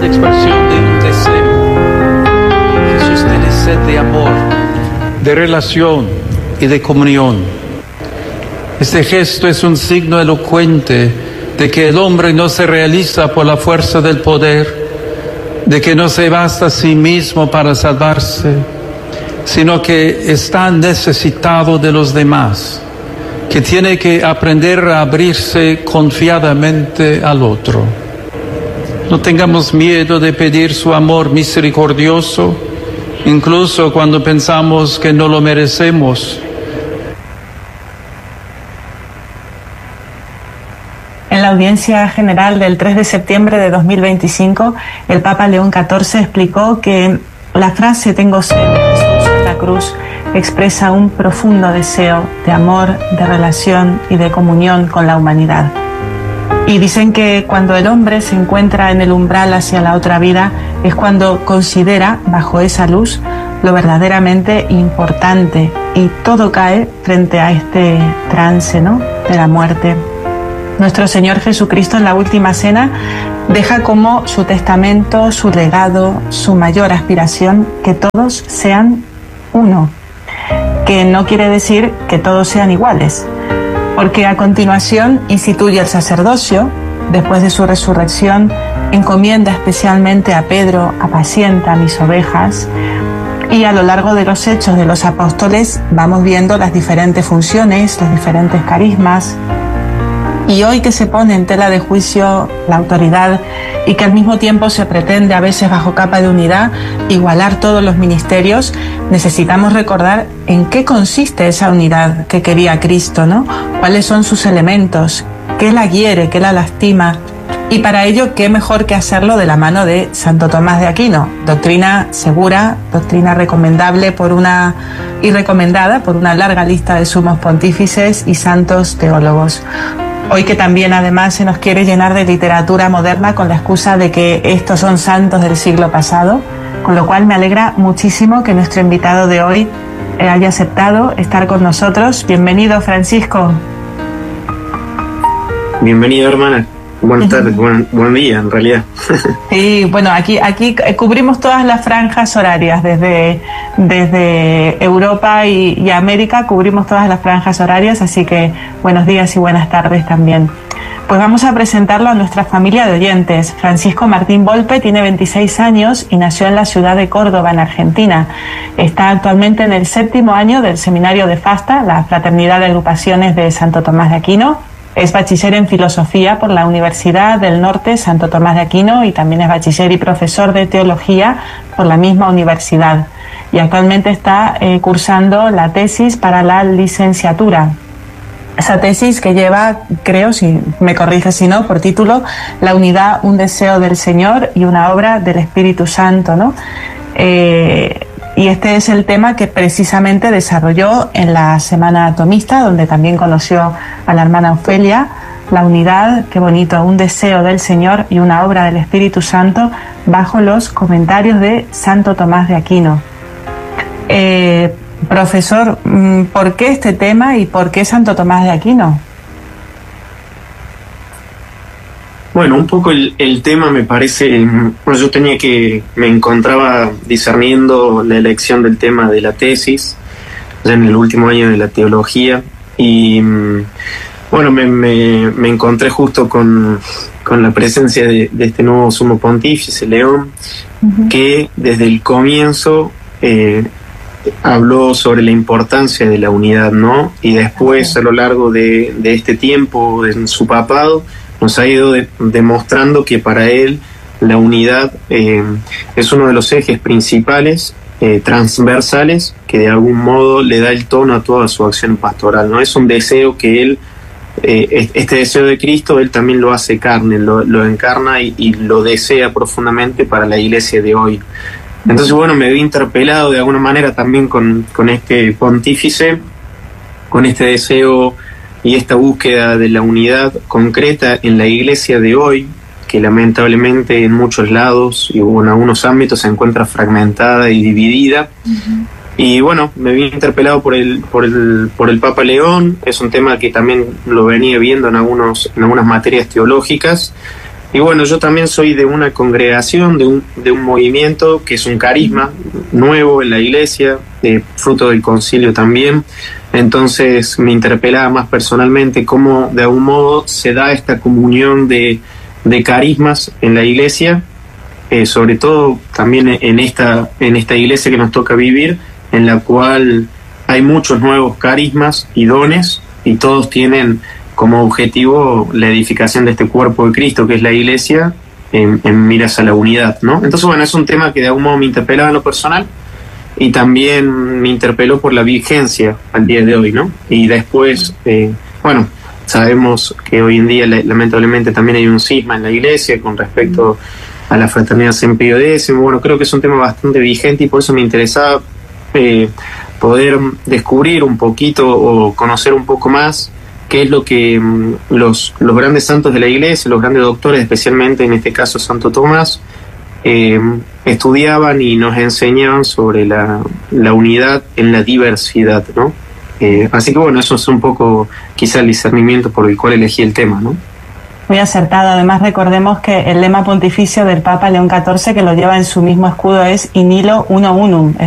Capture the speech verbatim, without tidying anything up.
la expresión de un deseo. Jesús tiene sed de amor, de relación y de comunión. Este gesto es un signo elocuente de que el hombre no se realiza por la fuerza del poder, de que no se basta a sí mismo para salvarse, sino que está necesitado de los demás, que tiene que aprender a abrirse confiadamente al otro. No tengamos miedo de pedir su amor misericordioso, incluso cuando pensamos que no lo merecemos. En la audiencia general del tres de septiembre de dos mil veinticinco, el Papa León catorce explicó que la frase «tengo sed de Jesús en la cruz» expresa un profundo deseo de amor, de relación y de comunión con la humanidad. Y dicen que cuando el hombre se encuentra en el umbral hacia la otra vida es cuando considera, bajo esa luz, lo verdaderamente importante, y todo cae frente a este trance, ¿no?, de la muerte. Nuestro Señor Jesucristo en la última cena deja como su testamento, su legado, su mayor aspiración, que todos sean uno, que no quiere decir que todos sean iguales, porque a continuación instituye el sacerdocio. Después de su resurrección encomienda especialmente a Pedro: apacienta mis ovejas. Y a lo largo de los hechos de los apóstoles vamos viendo las diferentes funciones, los diferentes carismas. Y hoy que se pone en tela de juicio la autoridad y que al mismo tiempo se pretende, a veces bajo capa de unidad, igualar todos los ministerios, necesitamos recordar en qué consiste esa unidad que quería Cristo, ¿no? ¿Cuáles son sus elementos? ¿Qué la hiere? ¿Qué la lastima? Y para ello, qué mejor que hacerlo de la mano de Santo Tomás de Aquino, doctrina segura, doctrina recomendable por una y recomendada por una larga lista de sumos pontífices y santos teólogos. Hoy que también además se nos quiere llenar de literatura moderna con la excusa de que estos son santos del siglo pasado, con lo cual me alegra muchísimo que nuestro invitado de hoy haya aceptado estar con nosotros. Bienvenido, Francisco. Bienvenido, hermana. Buenas tardes, buen, buen día en realidad. Sí, bueno, aquí aquí cubrimos todas las franjas horarias, desde, desde Europa y, y América cubrimos todas las franjas horarias, así que buenos días y buenas tardes también. Pues vamos a presentarlo a nuestra familia de oyentes. Francisco Martín Volpe tiene veintiséis años y nació en la ciudad de Córdoba, en Argentina. Está actualmente en el séptimo año del seminario de Fasta, la Fraternidad de Agrupaciones de Santo Tomás de Aquino. Es bachiller en filosofía por la Universidad del Norte Santo Tomás de Aquino y también es bachiller y profesor de teología por la misma universidad. Y actualmente está eh, cursando la tesis para la licenciatura. Esa tesis que lleva, creo, si me corrige si no, por título, La unidad, un deseo del Señor y una obra del Espíritu Santo, ¿no? Eh, y este es el tema que precisamente desarrolló en la Semana Tomista, donde también conoció a la hermana Ofelia. La unidad, qué bonito, un deseo del Señor y una obra del Espíritu Santo, bajo los comentarios de Santo Tomás de Aquino. Eh, profesor, ¿por qué este tema y por qué Santo Tomás de Aquino? Bueno, un poco el, el tema me parece, bueno, yo tenía que, me encontraba discerniendo la elección del tema de la tesis, ya en el último año de la teología, y bueno, me, me, me encontré justo con, con la presencia de, de este nuevo sumo pontífice, León, uh-huh. que desde el comienzo eh, habló sobre la importancia de la unidad, ¿no? Y después, a lo largo de, de este tiempo, en su papado, nos ha ido de, demostrando que para él la unidad eh, es uno de los ejes principales, eh, transversales, que de algún modo le da el tono a toda su acción pastoral, ¿no? Es un deseo que él, eh, este deseo de Cristo, él también lo hace carne, lo, lo encarna y, y lo desea profundamente para la iglesia de hoy. Entonces, bueno, me vi interpelado de alguna manera también con, con este pontífice, con este deseo y esta búsqueda de la unidad concreta en la iglesia de hoy, que lamentablemente en muchos lados y en algunos ámbitos se encuentra fragmentada y dividida. Uh-huh. Y bueno, me vi interpelado por el, por el, por el Papa León. Es un tema que también lo venía viendo en algunos, en algunas materias teológicas. y bueno, yo también soy de una congregación, de un, de un movimiento que es un carisma nuevo en la iglesia, eh, fruto del concilio también. Entonces me interpelaba más personalmente cómo de algún modo se da esta comunión de, de carismas en la iglesia, eh, sobre todo también en esta, en esta iglesia que nos toca vivir, en la cual hay muchos nuevos carismas y dones, y todos tienen como objetivo la edificación de este cuerpo de Cristo, que es la iglesia, en, en miras a la unidad, ¿no? Entonces, bueno, es un tema que de algún modo me interpelaba en lo personal, y también me interpeló por la vigencia al día de hoy, ¿no? Y después, eh, bueno, sabemos que hoy en día lamentablemente también hay un cisma en la iglesia con respecto a la fraternidad San Pío X. Bueno, creo que es un tema bastante vigente, y por eso me interesaba eh, poder descubrir un poquito o conocer un poco más qué es lo que um, los, los grandes santos de la iglesia, los grandes doctores, especialmente en este caso Santo Tomás, eh, estudiaban y nos enseñaban sobre la, la unidad en la diversidad, ¿no? Eh, así que bueno, eso es un poco quizá el discernimiento por el cual elegí el tema, ¿no? Muy acertado. Además, recordemos que el lema pontificio del Papa León catorce, que lo lleva en su mismo escudo, es In Illo Uno Unum,